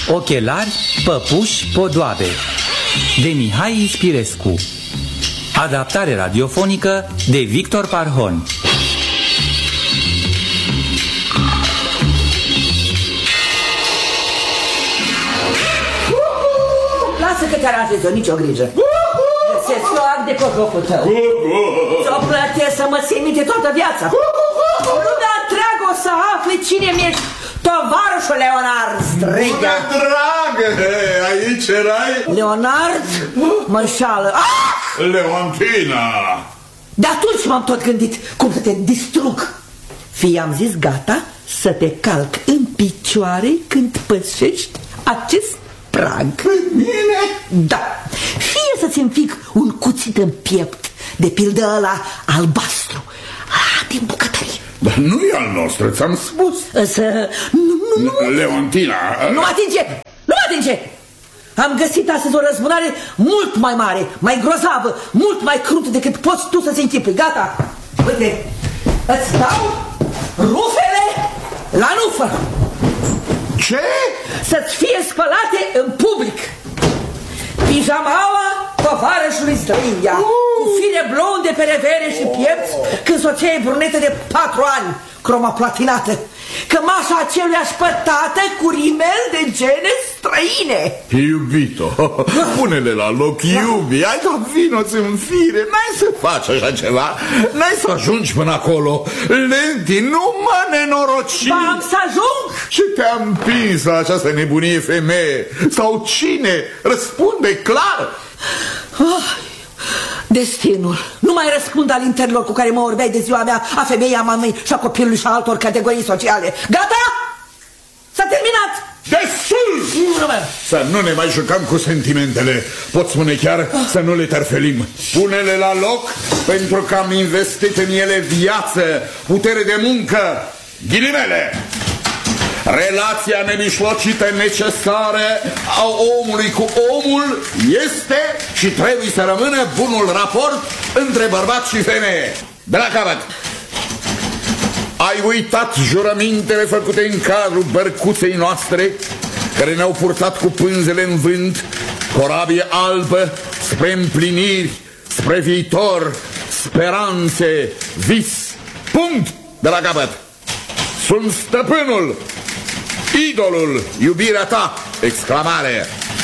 Ochelari, păpuși, podoabe de Mihai Ispirescu. Adaptare radiofonică de Victor Parhon. Lasă că te aranjez eu, nicio grijă. Găsesc eu act de cococul tău. Ți-o plătesc să mă ții minte toată viața. Lumea întreagă o să afle cine mi-ești. Tovarășul Leonard Strega. Dragă, aici erai? Leonard mă înșală. Leontina. De atunci m-am tot gândit cum să te distrug. Fie am zis gata să te calc în picioare când pășești acest prag. Mine? Da. Fie să-ți înfic un cuțit în piept, de pildă ăla albastru, din bucătărie. Dar nu e al nostru, ți-am spus. Însă, nu. Leontina. Nu mă atinge, nu mă atinge. Am găsit astăzi o răzbunare mult mai mare, mai grozavă, mult mai crută decât poți tu să-ți închipui. Gata, uite, îți dau rufele la nufăr. Ce? Să-ți fie spălate în public. Pijamaua tovarășului Strângea, cu fire blonde pe revere și piepți, când soția e brunetă de 4 ani, croma platinată. Cămașa aceluiași pătată cu rimel de gene străine. Iubito, pune-le la loc, iubi. Ai dat vino-ți în fire. N-ai să faci așa ceva. N-ai să ajungi până acolo. Lenti, nu mă nenoroci. Am să ajung. Ce te-a împins la această nebunie, femeie? Sau cine? Răspunde clar. Destinul. Nu mai răspund alintelor cu care mă orbeai de ziua mea, a femeii, a mamei și a copilului și a altor categorii sociale. Gata? S-a terminat. Destul! Nu, să nu ne mai jucăm cu sentimentele. Pot spune chiar să nu le terfelim. Pune-le la loc, pentru că am investit în ele viață, putere de muncă, ghilimele. Relația nemișlocită necesară a omului cu omul este și trebuie să rămână bunul raport între bărbat și femeie. De la capăt. Ai uitat jurămintele făcute în cadrul bărcuței noastre, care ne-au purtat cu pânzele în vânt, corabie albă, spre împliniri, spre viitor, speranțe, vis. Punct! De la capăt. Sunt stăpânul, idolul, iubirea ta! Exclamare!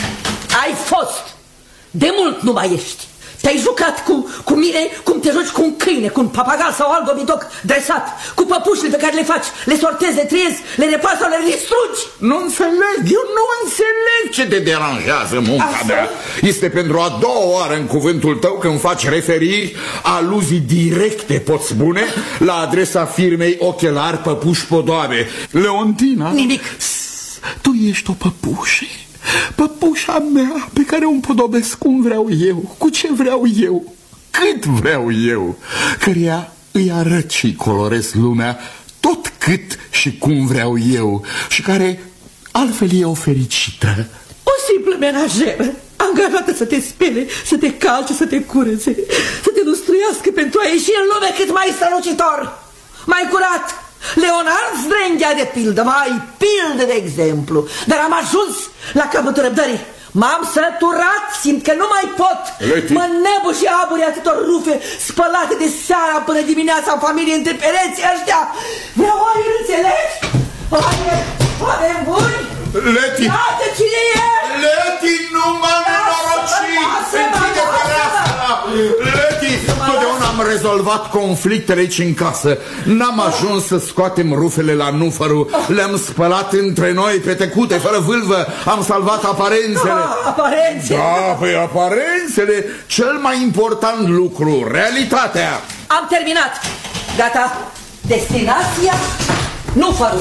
Ai fost! De mult nu mai ești! Te-ai jucat cu mine cum te joci cu un câine, cu un papagal sau alt gobitoc dresat, cu păpușile pe care le faci, le sortezi, le triezi, le repari sau le distrugi. Nu înțeleg, eu nu înțeleg ce te deranjează munca mea. Este pentru a doua oară în cuvântul tău când faci referiri, aluzii directe, pot spune, la adresa firmei Ochelari Păpuși Podoabe. Leontina? Nimic. Tu ești o păpușă. Păpușa mea pe care o împodobesc cum vreau eu, cu ce vreau eu, cât vreau eu, căreia îi arăt și colorez lumea tot cât și cum vreau eu și care altfel e o fericită. O simplă menajeră, angajată să te spele, să te calce, să te curățe, să te lustruiască pentru a ieși în lume cât mai strălucitor, mai curat. Leonard Strângea, de pildă, mai pildă de exemplu. Dar am ajuns la capătul răbdării. M-am săturat, simt că nu mai pot. Leti. Mă nebu și aburi atâtor rufe spălate de seara până dimineața în familie între pereții ăștia. Vreau aer, înțelegi? Aer, oameni buni. Leti. Iată cine e. Leti, nu mă nenoroci. Închide fereastra. Leti, totdeauna am rezolvat conflictele aici în casă. N-am ajuns să scoatem rufele la nufărul. Le-am spălat între noi pe tecute, fără vâlvă. Am salvat aparențele. Aparențele? Da, păi aparențele. Cel mai important lucru, realitatea. Am terminat. Gata. Destinația nufărul.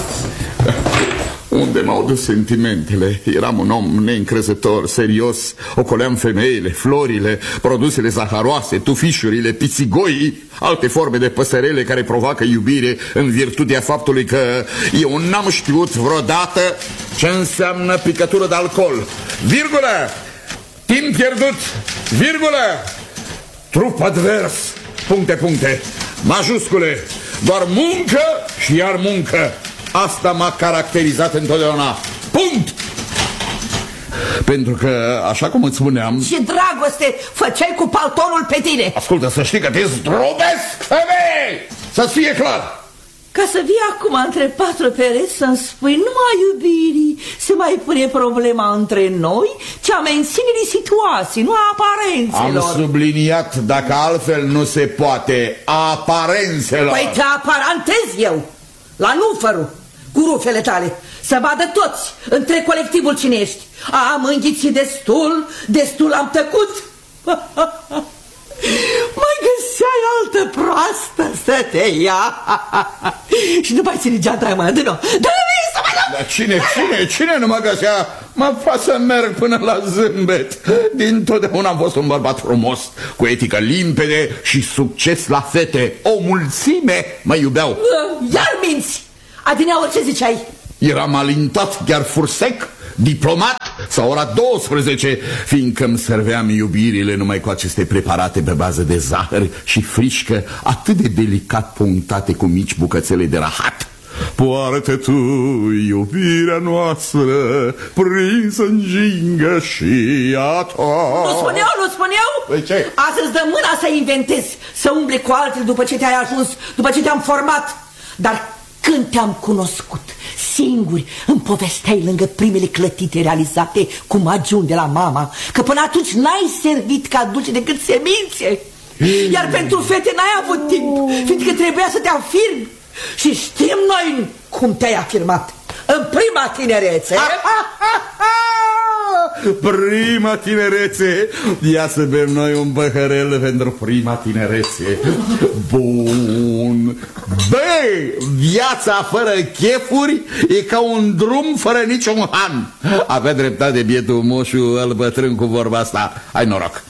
Unde m-au dus sentimentele? Eram un om neîncrezător, serios. Ocoleam femeile, florile, produsele zaharoase, tufișurile, pițigoii, alte forme de păsărele care provoacă iubire în virtutea faptului că eu n-am știut vreodată ce înseamnă picătură de alcool. Virgulă! Timp pierdut! Virgulă! Trup advers! Puncte, puncte! Majuscule! Doar muncă și iar muncă! Asta m-a caracterizat întotdeauna. Punct! Pentru că, așa cum îți spuneam... Și dragoste făceai cu paltonul pe tine. Ascultă, să știi că te zdrobesc, femeie! Să-ți fie clar! Ca să vii acum între patru pereți să-mi spui numai iubirii, se mai pune problema între noi, ci a menținerii situației, nu a aparențelor. Am subliniat, dacă altfel nu se poate, a aparențelor. Păi te aparantez eu, la Nufăru, cu rufele tale, să vadă toți între colectivul cine ești. Am înghițit destul am tăcut. Mai găseai altă proastă să te ia. Și nu mai ține geanta mai dă-o. Dă-mi să mă dau. Dar cine nu mă găsea? Mă fac să merg până la zâmbet. Dintotdeauna am fost un bărbat frumos, cu etică limpede și succes la fete. O mulțime mă iubeau. Iar minți. Adineauri, ce ziceai? Eram alintat, chiar fursec, diplomat sau ora 12, fiindcă îmi serveam iubirile numai cu aceste preparate pe bază de zahăr și frișcă, atât de delicat punctate cu mici bucățele de rahat. Poartă tu iubirea noastră, prinsă în gingă și a ta. Nu spuneau? Păi ce? Azi îți dă mâna să inventezi, să umbli cu altele după ce te-ai ajuns, după ce te-am format. Dar când te-am cunoscut, singuri îmi povesteai lângă primele clătite realizate cum ajung de la mama, că până atunci n-ai servit ca dulce decât semințe. Iar pentru fete n-ai avut timp, fiindcă trebuia să te afirmi. Și știm noi cum te-ai afirmat. În prima tinerețe. Prima tinerețe. Ia să bem noi un păhărel pentru prima tinerețe. Bun. Băi, viața fără chefuri e ca un drum fără niciun han. Avea dreptate bietul moșu, îl bătrân cu vorba asta. Ai noroc.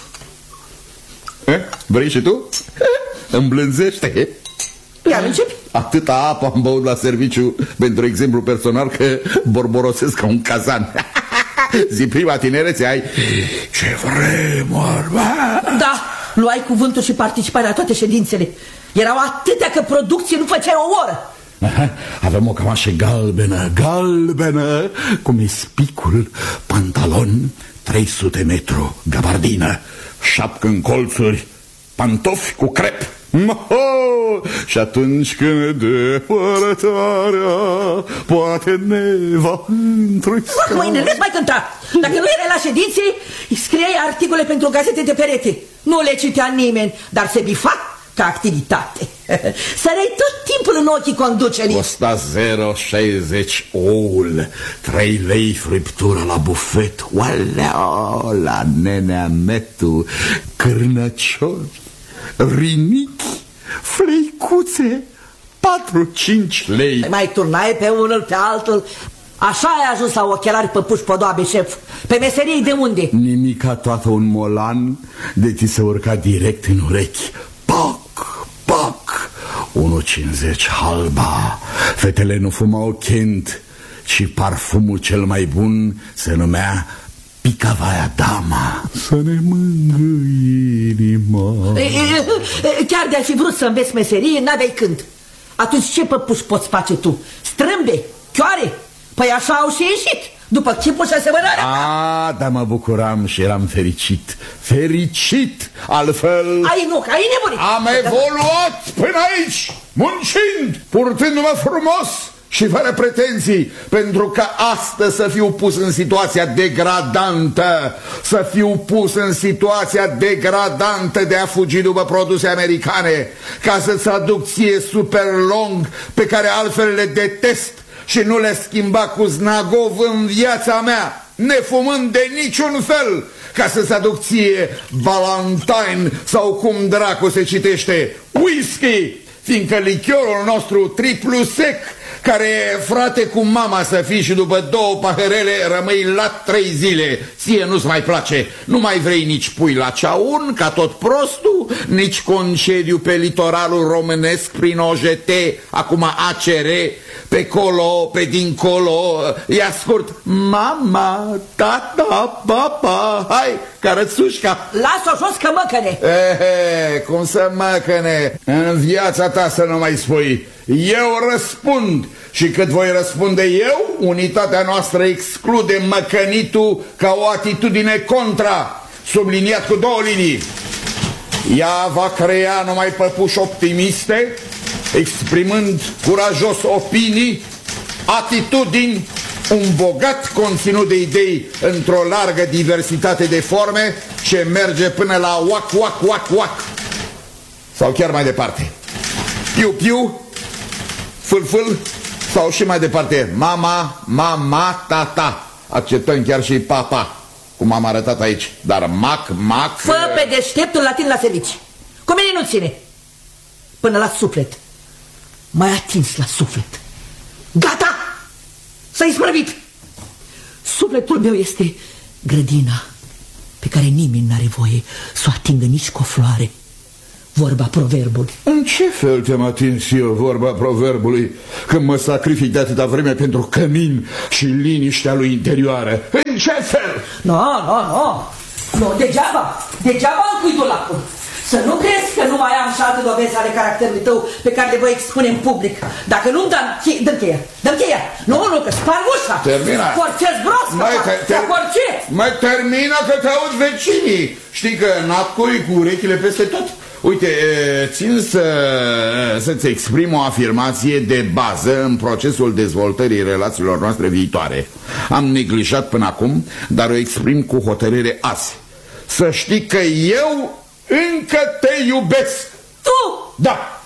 Vrei și tu? Îmblânzește. Iar începi? Atâta apă am băut la serviciu, pentru exemplu personal, că borborosesc ca un cazan. Zi, prima tinerețe ai... Ce vremuri, bă! Da, luai cuvântul și participai la toate ședințele. Erau atâtea că producție nu făceai o oră. Avem o cămașă galbenă, cum e spicul, pantalon, 300 metru, gabardină, șapcă în colțuri, pantofi cu crep. Și atunci când depărtarea poate ne va întrista. Mâine nu mai cânta. Dacă nu erai la ședințe, scriei articole pentru gazete de perete. Nu le citea nimeni, dar se bifa ca activitate. Săreai tot timpul în ochii conducerii. Costa 0,60 oul, 3 lei friptură la bufet. Oalea, la nenea Metu, cârnăciori, rinichi, fleicuțe, 4-5 lei. Mai turnai pe unul pe altul. Așa ai ajuns la ochelari Păpuși Podoabe, șef. Pe meserie de unde? Nimica toată un molan de ți se urca direct în urechi. Pac, pac, 1,50 halba. Fetele nu fumau Kent, ci parfumul cel mai bun se numea Picavaia Dama. Să ne mângâi inima. Chiar de-ai fi vrut să înveți meserie, n-aveai când. Atunci ce păpuși poți face tu? Strâmbe? Chioare? Păi așa au și ieșit, după chipul și asemănarea. Dar mă bucuram și eram fericit. Fericit, altfel... Ai nebunit. Am evoluat până aici, muncind, purtându-mă frumos și fără pretenții, pentru că astăzi să fiu pus în situația degradantă, să fiu pus în situația degradantă de a fugi după produse americane, ca să-ți aduc ție super long pe care altfel le detest și nu le schimba cu Znagov în viața mea, nefumând de niciun fel, ca să-ți aduc ție Valentine sau cum dracu se citește, whisky, fiindcă lichiorul nostru triplu sec, care frate cu mama să fii și după 2 paherele rămâi la 3 zile, ție nu-ți mai place, nu mai vrei nici pui la ceaun ca tot prostul, nici concediu pe litoralul românesc prin OJT, acum ACR, pe colo, pe dincolo, ia scurt, mama, tata, papa, hai, ca rățușca. Las-o jos că măcăne. Cum să măcăne? În viața ta să nu mai spui. Eu răspund și cât voi răspunde eu, unitatea noastră exclude măcănitul ca o atitudine contra, subliniat cu 2 linii. Ea va crea numai păpuși optimiste, exprimând curajos opinii, atitudini, un bogat conținut de idei într-o largă diversitate de forme ce merge până la uac, uac, uac, uac. Sau chiar mai departe. Piu, piu, fâl, fâl, sau și mai departe. Mama, mama, tata. Acceptăm chiar și papa, cum am arătat aici. Dar mac, mac... Fă pe deșteptul latin la servici. Cu mine nu ține. Până la suflet. Mai atins la suflet. Gata! S-a isprăvit. Sufletul meu este grădina pe care nimeni n-are voie să o atingă nici cu o floare. Vorba proverbului. În ce fel te-am atins eu, vorba proverbului, când mă sacrific de atâta vreme pentru cămin și liniștea lui interioară? În ce fel? Nu, degeaba am cuit dulapul. Să nu crezi că nu mai am și alte dovezi ale caracterului tău pe care le voi expune în public. Dacă nu-mi dă-mi cheia. Nu, că sparg ușa. Termina. Forțez broscă. Mai termină că te aud vecinii. Știi că n-acui cu urechile peste tot. Uite, țin să-ți exprim o afirmație de bază în procesul dezvoltării relațiilor noastre viitoare. Am neglijat până acum, dar o exprim cu hotărâre azi. Să știi că eu încă te iubesc. Tu? Da.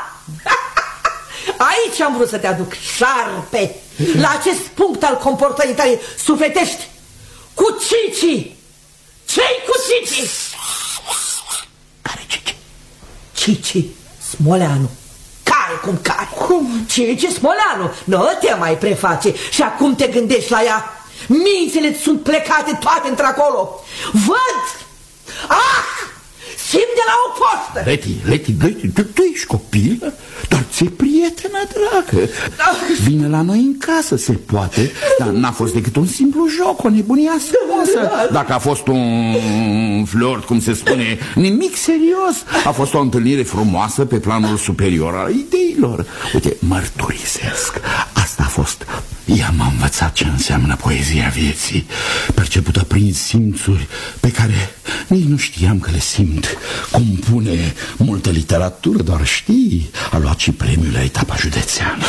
Aici am vrut să te aduc, șarpe, la acest punct al comportării tale sufletești. Cu Cici. Ce-i cu Cici? Care Cici? Cici Smoleanu. Care cum care? Cum? Cici Smoleanu. Nu te mai preface și acum te gândești la ea. Mințile sunt plecate toate într-acolo. Văd! Simt de la o postă. Leti, tu ești copil, dar ți-e prietenă dragă. Vine la noi în casă, se poate, dar n-a fost decât un simplu joc, o nebunie ascunsă. Dacă a fost un flirt, cum se spune, nimic serios. A fost o întâlnire frumoasă pe planul superior al ideilor. Uite, mărturisesc, asta a fost. Ea m-a învățat ce înseamnă poezia vieții, percepută prin simțuri pe care nici nu știam că le simt. Compune multă literatură, doar știi, a luat și premiul la etapa județeană.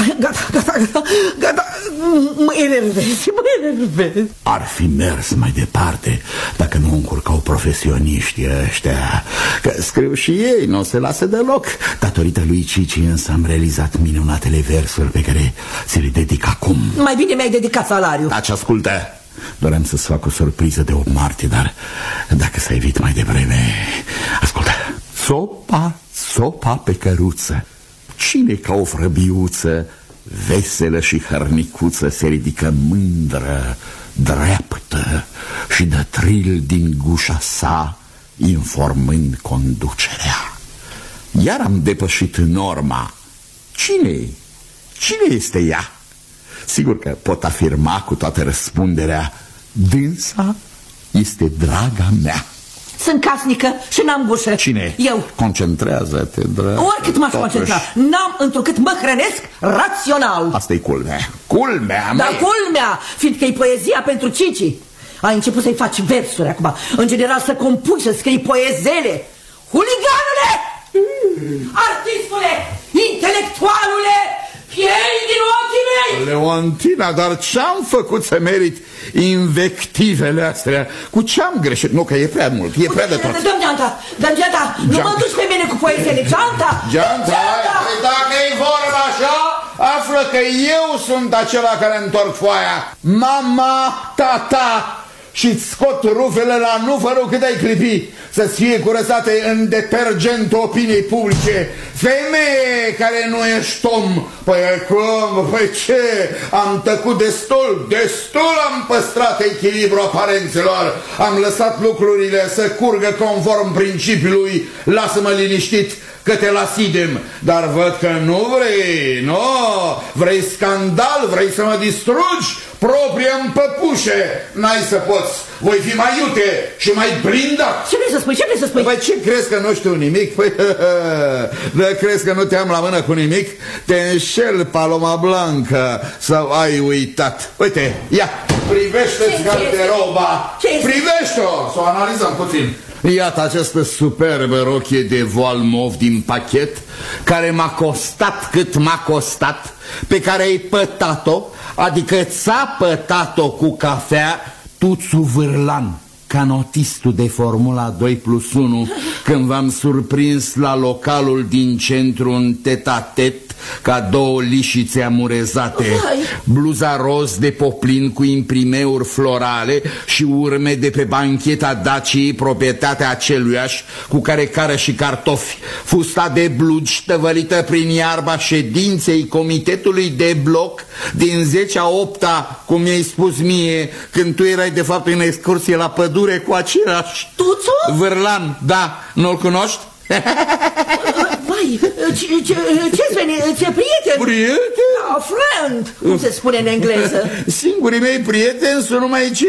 Gata, mă enervezi. Ar fi mers mai departe dacă nu încurcau profesioniștii ăștia, că scriu și ei, nu se lasă deloc. Datorită lui Cici însă am realizat minunatele versuri pe care ți le dedic acum. Mai bine mi-ai dedicat salariul. Taci, ascultă. Doream să-ți fac o surpriză de 8 martie, dar dacă să evit mai devreme... Ascultă. Sopa pe căruță. Cine ca o frăbiuță veselă și hărnicuță se ridică mândră, dreaptă și dă tril din gușa sa, informând conducerea. Iar am depășit norma. Cine este ea? Sigur că pot afirma cu toată răspunderea, dânsa este draga mea. Sunt casnică și n-am gușă. Cine? Eu. Concentrează-te, dragă. Oricât m-aș concentra, n-am, întrucât mă hrănesc rațional. Asta e culmea. Culmea, da, culmea, fiindcă e poezia pentru Cici. Ai început să-i faci versuri acum. În general să compui, să scrii poezele. Huliganule! Artistule! Intelectualule! Piei din ochii mei! Leontina, dar ce-am făcut să merit invectivele astea? Cu ce-am greșit? Nu, că e prea mult, e prea de tot. Dă-mi geanta, nu mă duci pe mine cu poezele. Geanta! Dacă e vorba așa, află că eu sunt acela care întorc foaia. Mama, tata, și-ți scot rufele la nufărul cât ai clipi, să-ți fie curățate în detergentul opiniei publice. Femeie care nu ești om. Păi cum? Păi ce? Am tăcut destul am păstrat echilibru aparențelor. Am lăsat lucrurile să curgă conform principiului lasă-mă liniștit, că te lasidem, dar văd că nu vrei, nu? Vrei scandal, vrei să mă distrugi? Propria-mi păpușe, n-ai să poți. Voi fi mai iute și mai blindat. Ce vrei să spui? Ce vrei să spui? Păi ce crezi că nu știu nimic? Păi, crezi că nu te am la mână cu nimic? Te înșel, Paloma Blanca, sau ai uitat? Uite, ia, privește-ți garderoba. Privește-o, să o analizăm puțin. Iată această superbă rochie de voal mov din pachet, care m-a costat cât m-a costat, pe care ai pătat-o, adică ți-a pătat-o cu cafea Tuțu Vârlan, canotistul de Formula 2+1, când v-am surprins la localul din centru în tet-a-tet ca două lișițe amurezate. Bluza roz de poplin cu imprimeuri florale și urme de pe bancheta Daciei, proprietatea aceluiași cu care cară și cartofi. Fusta de blugi tăvălită prin iarba ședinței comitetului de bloc din 10-a 8-a, cum mi-ai spus mie, când tu erai de fapt în excursie la pădure cu același Tuțu? Vârlan, da, nu-l cunoști? Vai, ce-ți veni? Ți-e prieten? Prieten? Friend, cum se spune în engleză? Singurii mei prieteni sunt numai cei